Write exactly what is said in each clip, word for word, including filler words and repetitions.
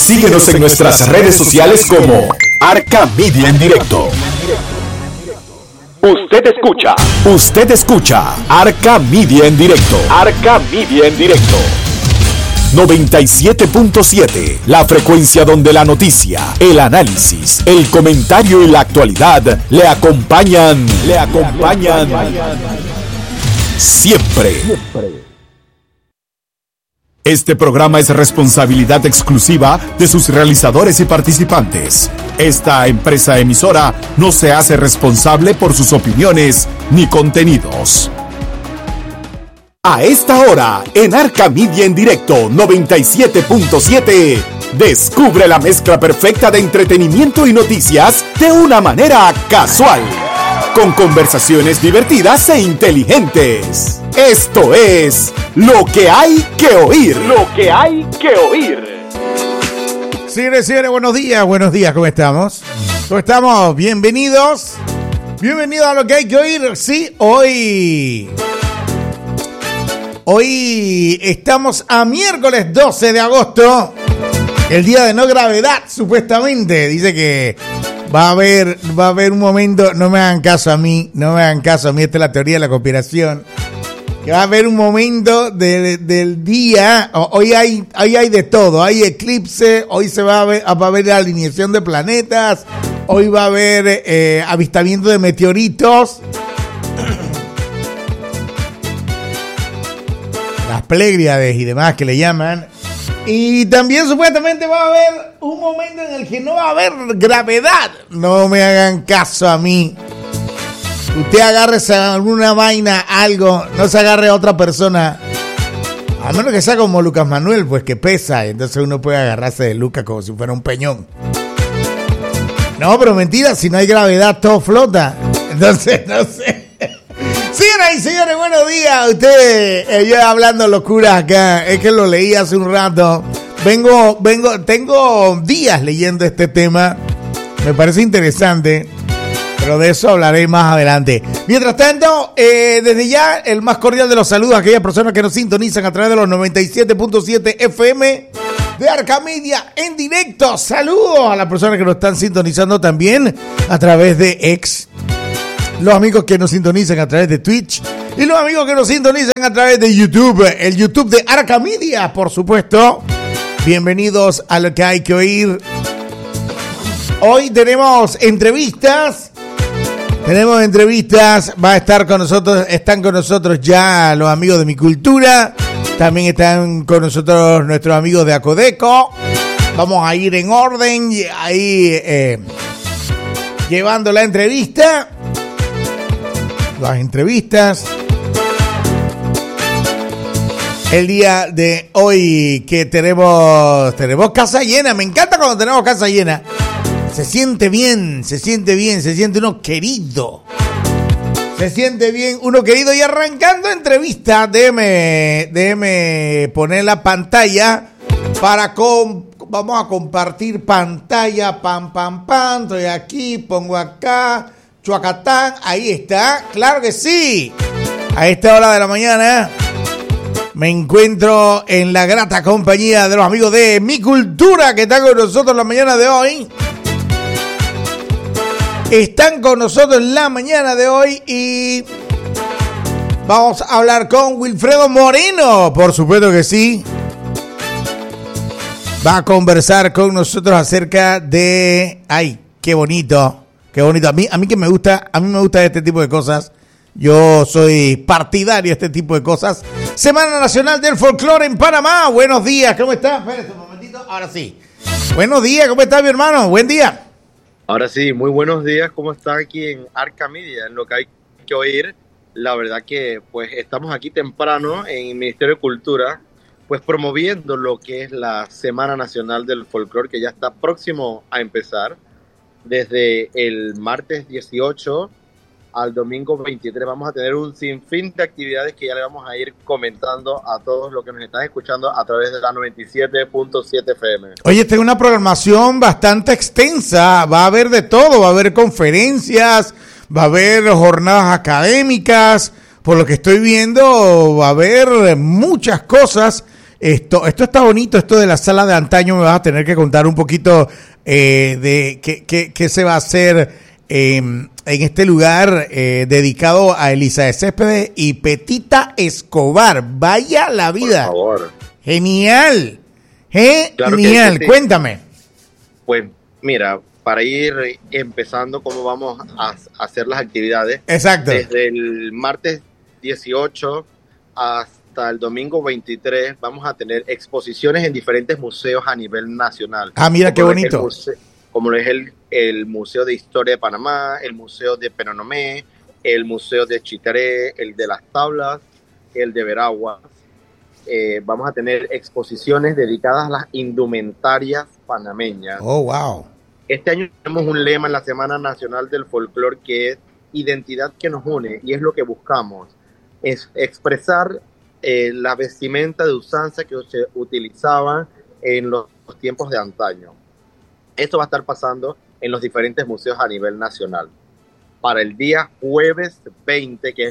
Síguenos en nuestras redes sociales como Arca Media en Directo. Usted escucha. Usted escucha Arca Media en Directo. Arca Media en Directo. noventa y siete punto siete, la frecuencia donde la noticia, el análisis, el comentario y la actualidad le acompañan, le acompañan siempre. Este programa es responsabilidad exclusiva de sus realizadores y participantes. Esta empresa emisora no se hace responsable por sus opiniones ni contenidos. A esta hora, en Arca Media en Directo noventa y siete punto siete, descubre la mezcla perfecta de entretenimiento y noticias de una manera casual, con conversaciones divertidas e inteligentes. Esto es Lo que hay que oír. Lo que hay que oír. Señores, señores, buenos días, buenos días, ¿cómo estamos? ¿Cómo estamos? Bienvenidos. Bienvenidos a Lo que hay que oír. Sí, hoy... Hoy estamos a miércoles doce de agosto, el día de no gravedad, supuestamente. Dice que va a haber, va a haber un momento, no me hagan caso a mí, no me hagan caso a mí, esta es la teoría de la conspiración, que va a haber un momento de, del día, hoy hay, hoy hay de todo, hay eclipse, hoy se va a ver, va a ver la alineación de planetas, hoy va a haber eh, avistamiento de meteoritos. Las Pléyades y demás que le llaman. Y también supuestamente va a haber un momento en el que no va a haber gravedad. No me hagan caso a mí. Usted agárrese a alguna vaina, algo, no se agarre a otra persona. A menos que sea como Lucas Manuel, pues que pesa. Entonces uno puede agarrarse de Lucas como si fuera un peñón. No, pero mentira, si no hay gravedad todo flota. Entonces, no sé. Señoras y señores, buenos días. Ustedes, eh, yo hablando locuras acá, es que lo leí hace un rato. Vengo, vengo, tengo días leyendo este tema. Me parece interesante, pero de eso hablaré más adelante. Mientras tanto, eh, desde ya, el más cordial de los saludos a aquellas personas que nos sintonizan a través de los noventa y siete punto siete F M de Arca Media en directo. Saludos a las personas que nos están sintonizando también a través de X. Los amigos que nos sintonizan a través de Twitch y los amigos que nos sintonizan a través de YouTube, el YouTube de Arca Media, por supuesto. Bienvenidos a Lo que hay que oír. Hoy tenemos entrevistas. Tenemos entrevistas. Va a estar con nosotros, están con nosotros ya los amigos de Mi Cultura. También están con nosotros nuestros amigos de Acodeco. Vamos a ir en orden, ahí eh, llevando la entrevista. Las entrevistas. El día de hoy que tenemos tenemos casa llena. Me encanta cuando tenemos casa llena. Se siente bien, se siente bien, se siente uno querido. Se siente bien uno querido. Y arrancando entrevista, déjeme, déjeme poner la pantalla para com, vamos a compartir pantalla. Pam, pam, pam. Estoy aquí, pongo acá. Chuacatán, ahí está, claro que sí. A esta hora de la mañana me encuentro en la grata compañía de los amigos de Mi Cultura que están con nosotros la mañana de hoy. Están con nosotros en la mañana de hoy y vamos a hablar con Wilfredo Moreno, por supuesto que sí. Va a conversar con nosotros acerca de... ¡Ay, qué bonito! Qué bonito. A mí, a mí que me gusta, a mí me gusta este tipo de cosas. Yo soy partidario de este tipo de cosas. Semana Nacional del Folclore en Panamá. Buenos días, ¿cómo estás? Espérate un momentito, ahora sí. Buenos días, ¿cómo estás, mi hermano? Buen día. Ahora sí, muy buenos días, ¿cómo están aquí en Arca Media? En Lo que hay que oír, la verdad que pues estamos aquí temprano en el Ministerio de Cultura, pues promoviendo lo que es la Semana Nacional del Folclore, que ya está próximo a empezar. Desde el martes dieciocho al domingo veintitrés vamos a tener un sinfín de actividades que ya le vamos a ir comentando a todos los que nos están escuchando a través de la noventa y siete punto siete F M. Oye, esta es una programación bastante extensa, va a haber de todo, va a haber conferencias, va a haber jornadas académicas, por lo que estoy viendo va a haber muchas cosas Esto, esto está bonito, esto de la sala de antaño. Me vas a tener que contar un poquito eh, de qué, qué, qué se va a hacer eh, en este lugar eh, dedicado a Elisa de Céspedes y Petita Escobar. Vaya la vida. Por favor. Genial. Genial. Claro que sí. Cuéntame. Pues mira, para ir empezando cómo vamos a hacer las actividades. Exacto. Desde el martes dieciocho hasta el domingo veintitrés vamos a tener exposiciones en diferentes museos a nivel nacional. Ah, mira qué bonito. Museo, como es el, el Museo de Historia de Panamá, el Museo de Penonomé, el Museo de Chitaré, el de las Tablas, el de Veraguas. Eh, vamos a tener exposiciones dedicadas a las indumentarias panameñas. Oh, wow. Este año tenemos un lema en la Semana Nacional del Folclor que es identidad que nos une, y es lo que buscamos, es expresar eh, la vestimenta de usanza que se utilizaba en los, los tiempos de antaño. Esto va a estar pasando en los diferentes museos a nivel nacional. Para el día jueves veinte, que es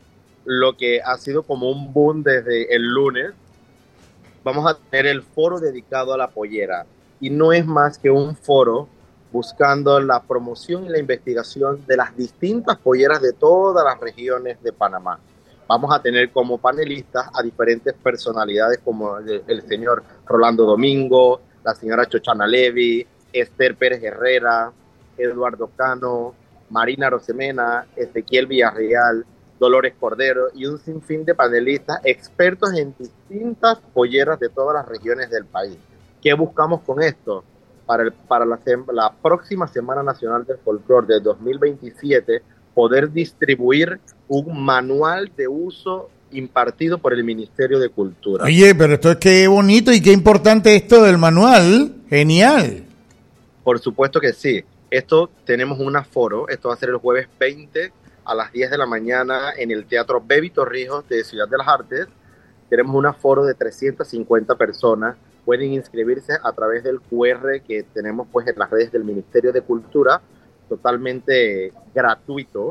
lo que ha sido como un boom desde el lunes, vamos a tener el foro dedicado a la pollera, y no es más que un foro buscando la promoción y la investigación de las distintas polleras de todas las regiones de Panamá. Vamos a tener como panelistas a diferentes personalidades como el, el señor Rolando Domingo, la señora Chochana Levy, Esther Pérez Herrera, Eduardo Cano, Marina Rosemena, Ezequiel Villarreal, Dolores Cordero y un sinfín de panelistas expertos en distintas polleras de todas las regiones del país. ¿Qué buscamos con esto? Para, el, para la, la próxima Semana Nacional del Folclor de dos mil veintisiete, poder distribuir un manual de uso impartido por el Ministerio de Cultura. Oye, pero esto es qué bonito y qué importante esto del manual. Genial. Por supuesto que sí. Esto tenemos un aforo. Esto va a ser el jueves veinte a las diez de la mañana en el Teatro Bebi Torrijos de Ciudad de las Artes. Tenemos un aforo de trescientas cincuenta personas. Pueden inscribirse a través del cu erre que tenemos pues en las redes del Ministerio de Cultura, totalmente gratuito.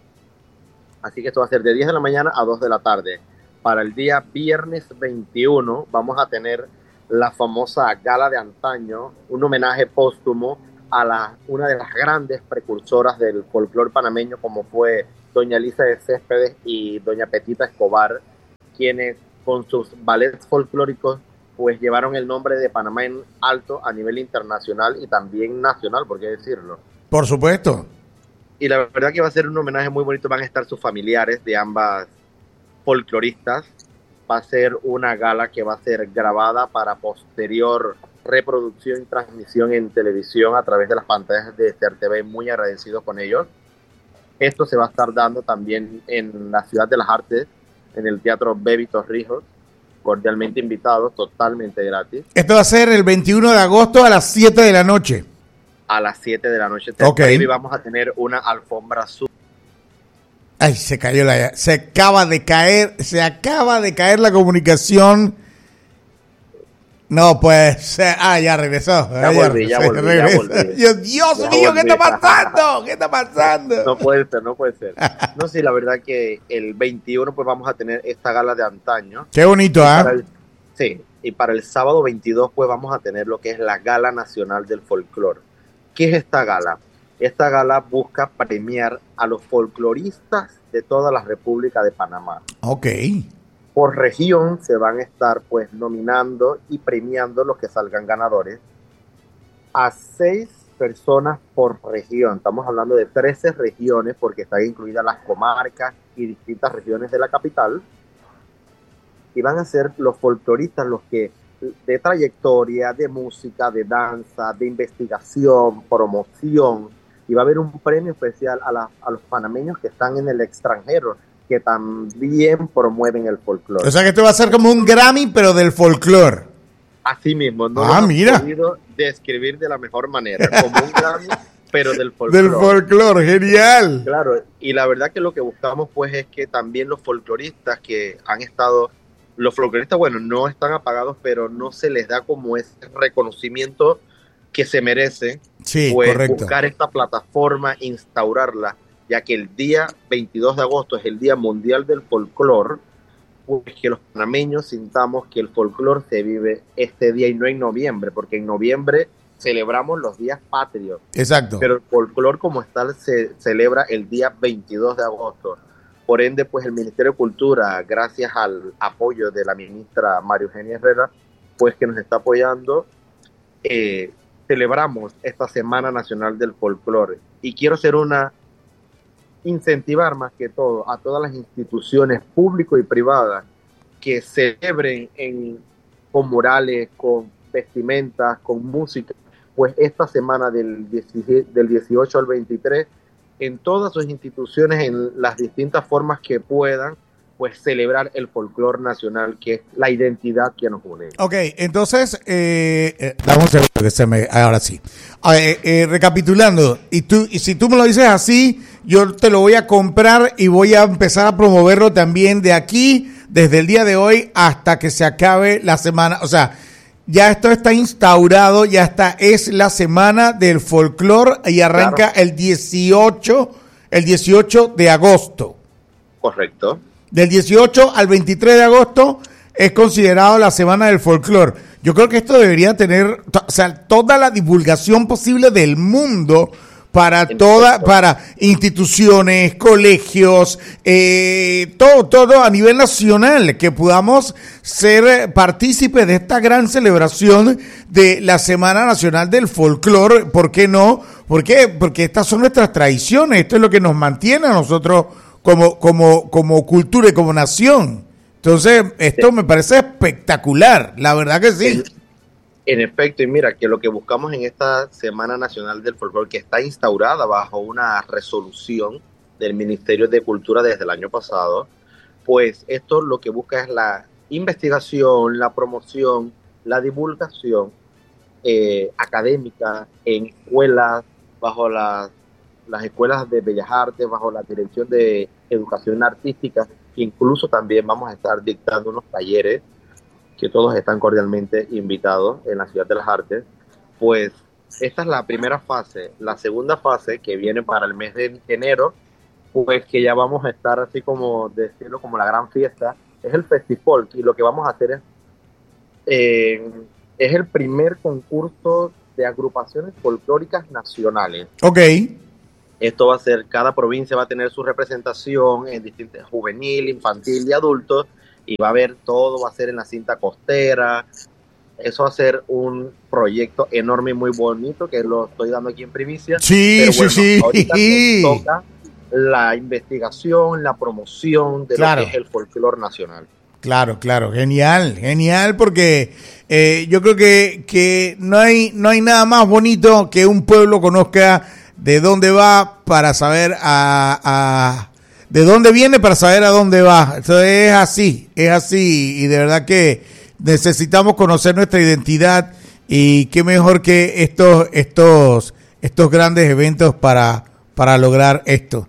Así que esto va a ser de diez de la mañana a dos de la tarde. Para el día viernes veintiuno vamos a tener la famosa gala de antaño, un homenaje póstumo a la, una de las grandes precursoras del folclor panameño, como fue doña Elisa de Céspedes y doña Petita Escobar, quienes con sus ballets folclóricos pues llevaron el nombre de Panamá en alto a nivel internacional y también nacional, por qué decirlo. Por supuesto. Y la verdad que va a ser un homenaje muy bonito. Van a estar sus familiares de ambas folcloristas. Va a ser una gala que va a ser grabada para posterior reproducción y transmisión en televisión a través de las pantallas de C E R T V. Muy agradecidos con ellos. Esto se va a estar dando también en la Ciudad de las Artes, en el Teatro Bebi Torrijos. Cordialmente invitados, totalmente gratis. Esto va a ser el veintiuno de agosto a las siete de la noche. A las siete de la noche. Okay. Y vamos a tener una alfombra azul. Ay, se cayó la... Se acaba de caer, se acaba de caer la comunicación. No, pues... Ah, ya regresó. Ya, ya volví, ya volví, regresó. ya volví. Dios, Dios ya mío, volví. ¿qué está pasando? ¿Qué está pasando? No puede ser, no puede ser. No, sí, la verdad que el veintiuno pues vamos a tener esta gala de antaño. Qué bonito, ¿ah? ¿eh? Sí, y para el sábado veintidós pues vamos a tener lo que es la Gala Nacional del Folclor. ¿Qué es esta gala? Esta gala busca premiar a los folcloristas de toda la República de Panamá. Ok. Por región se van a estar pues nominando y premiando los que salgan ganadores a seis personas por región. Estamos hablando de trece regiones porque están incluidas las comarcas y distintas regiones de la capital. Y van a ser los folcloristas los que de trayectoria, de música, de danza, de investigación, promoción. Y va a haber un premio especial a, la, a los panameños que están en el extranjero, que también promueven el folclore. O sea que esto va a ser como un Grammy, pero del folclore. Así mismo, no ah, lo mira. he podido describir de la mejor manera, como un Grammy, pero del folclore. Del folclore, genial. Claro, y la verdad que lo que buscamos pues es que también los folcloristas que han estado, los folcloristas, bueno, no están apagados, pero no se les da como ese reconocimiento que se merece. Sí, pues, correcto. Buscar esta plataforma, instaurarla, ya que el día veintidós de agosto es el Día Mundial del Folclor, pues que los panameños sintamos que el folclore se vive este día y no en noviembre, porque en noviembre celebramos los días patrios. Exacto. Pero el folclore como tal se celebra el día veintidós de agosto. Por ende, pues el Ministerio de Cultura, gracias al apoyo de la ministra María Eugenia Herrera, pues que nos está apoyando, eh, celebramos esta Semana Nacional del Folclore. Y quiero hacer una, incentivar más que todo a todas las instituciones públicas y privadas que celebren en, con murales, con vestimentas, con música, pues esta semana del, del dieciocho al veintitrés, en todas sus instituciones, en las distintas formas que puedan, pues celebrar el folclore nacional, que es la identidad que nos une. Ok, entonces, eh, eh, dame un segundo que se me, ahora sí. Eh, eh, recapitulando, y tú, y si tú me lo dices así, yo te lo voy a comprar y voy a empezar a promoverlo también de aquí, desde el día de hoy hasta que se acabe la semana. O sea, ya esto está instaurado, ya está, es la semana del folclore y arranca claro. el dieciocho, el dieciocho de agosto. Correcto. Del dieciocho al veintitrés de agosto es considerado la semana del folclore. Yo creo que esto debería tener, o sea, toda la divulgación posible del mundo para toda, para instituciones, colegios, eh, todo, todo a nivel nacional, que podamos ser partícipes de esta gran celebración de la Semana Nacional del Folclore. ¿Por qué no? ¿Por qué? Porque estas son nuestras tradiciones, esto es lo que nos mantiene a nosotros como, como, como cultura y como nación. Entonces, esto me parece espectacular, la verdad que sí. En efecto, y mira, que lo que buscamos en esta Semana Nacional del Folclore, que está instaurada bajo una resolución del Ministerio de Cultura desde el año pasado, pues esto lo que busca es la investigación, la promoción, la divulgación eh, académica en escuelas, bajo las, las escuelas de Bellas Artes, bajo la Dirección de Educación Artística. Incluso también vamos a estar dictando unos talleres que todos están cordialmente invitados en la Ciudad de las Artes. Pues esta es la primera fase. La segunda fase, que viene para el mes de enero, pues que ya vamos a estar así como decirlo, como la gran fiesta, es el Festifolk, y lo que vamos a hacer es eh, es el primer concurso de agrupaciones folclóricas nacionales. Ok. Esto va a ser, cada provincia va a tener su representación en distintos, juvenil, infantil y adultos, y va a haber todo, va a ser en la cinta costera. Eso va a ser un proyecto enorme y muy bonito, que lo estoy dando aquí en primicia. Sí, pero bueno, sí, sí. Ahorita nos toca la investigación, la promoción de claro. lo que es el folclore nacional. Claro, claro, genial, genial, porque eh, yo creo que, que no hay, no hay nada más bonito que un pueblo conozca de dónde va para saber a... a de dónde viene para saber a dónde va. Eso es así, es así, y de verdad que necesitamos conocer nuestra identidad, y qué mejor que estos estos estos grandes eventos para para lograr esto.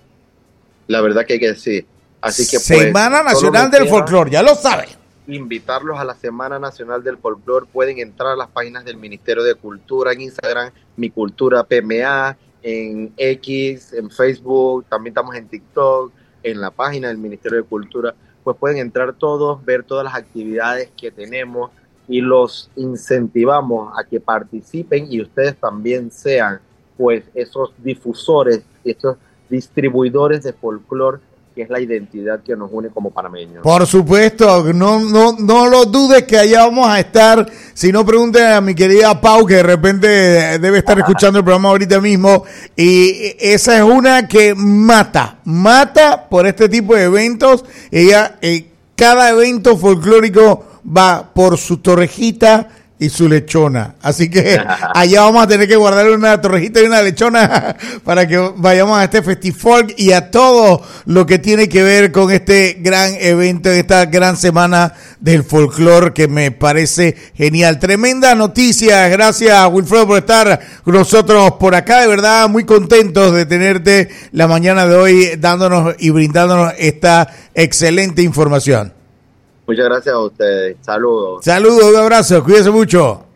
La verdad que hay que decir. Así que pues, Semana Nacional del Folclore, ya lo saben. Invitarlos a la Semana Nacional del Folclore. Pueden entrar a las páginas del Ministerio de Cultura en Instagram, Mi Cultura P M A, en X, en Facebook, también estamos en TikTok, en la página del Ministerio de Cultura. Pues pueden entrar todos, ver todas las actividades que tenemos, y los incentivamos a que participen, y ustedes también sean pues esos difusores, esos distribuidores de folclore, que es la identidad que nos une como panameños. Por supuesto, no no no lo dudes que allá vamos a estar. Si no, pregunten a mi querida Pau, que de repente debe estar escuchando el programa ahorita mismo, y esa es una que mata, mata por este tipo de eventos. Ella, eh, cada evento folclórico va por su torrejita y su lechona, así que allá vamos a tener que guardar una torrejita y una lechona para que vayamos a este Festifolk y a todo lo que tiene que ver con este gran evento, esta gran semana del folclore, que me parece genial. Tremenda noticia, gracias Wilfredo por estar con nosotros por acá, de verdad muy contentos de tenerte la mañana de hoy dándonos y brindándonos esta excelente información. Muchas gracias a ustedes. Saludos. Saludos, un abrazo. Cuídense mucho.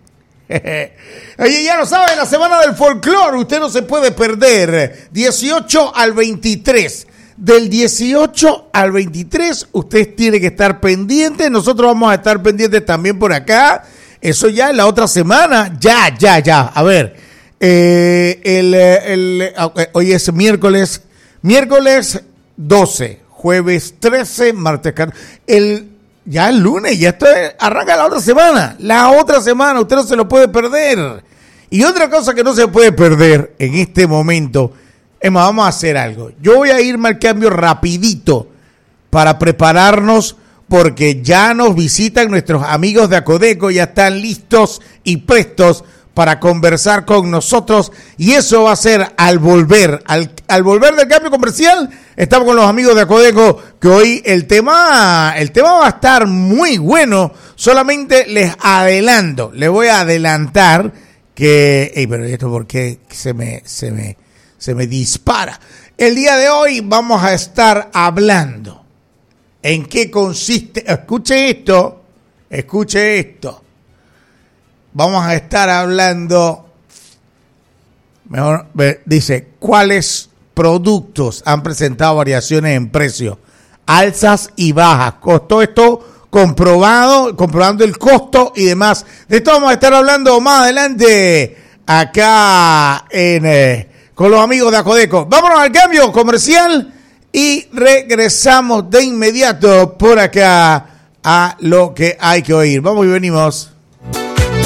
Oye, ya lo saben, la Semana del Folclore, usted no se puede perder. dieciocho al veintitrés Del dieciocho al veintitrés, usted tiene que estar pendiente. Nosotros vamos a estar pendientes también por acá. Eso ya en la otra semana. Ya, ya, ya. A ver, eh, el, el, hoy es miércoles. Miércoles doce, jueves trece, martes catorce. El, ya el lunes, ya esto arranca la otra semana. La otra semana, usted no se lo puede perder. Y otra cosa que no se puede perder en este momento. Es más, vamos a hacer algo. Yo voy a irme al cambio rapidito para prepararnos porque ya nos visitan nuestros amigos de Acodeco, ya están listos y prestos para conversar con nosotros y eso va a ser al volver, al, al volver del cambio comercial. Estamos con los amigos de Acodeco que hoy el tema, el tema va a estar muy bueno. Solamente les adelanto, les voy a adelantar que, hey, pero esto por qué se me, se me Se me dispara. El día de hoy vamos a estar hablando en qué consiste. Escuche esto. Escuche esto. Vamos a estar hablando. Mejor, dice, ¿cuáles productos han presentado variaciones en precio? Alzas y bajas. Costó esto comprobado, comprobando el costo y demás. De esto vamos a estar hablando más adelante acá en... Eh, con los amigos de Acodeco. Vámonos al cambio comercial y regresamos de inmediato por acá a lo que hay que oír. Vamos y venimos.